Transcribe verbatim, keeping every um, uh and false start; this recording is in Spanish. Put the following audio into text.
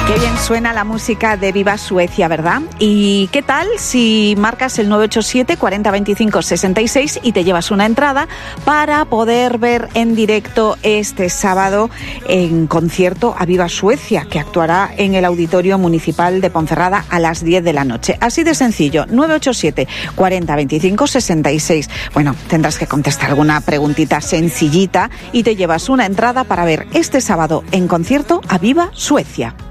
Qué bien suena la música de Viva Suecia, ¿verdad? ¿Y qué tal si marcas el nueve ocho siete, cuarenta, veinticinco, sesenta y seis y te llevas una entrada para poder ver en directo este sábado en concierto a Viva Suecia, que actuará en el Auditorio Municipal de Ponferrada a las diez de la noche? Así de sencillo, nueve ocho siete, cuarenta, veinticinco, sesenta y seis. Bueno, tendrás que contestar alguna preguntita sencillita y te llevas una entrada para ver este sábado en concierto a Viva Suecia.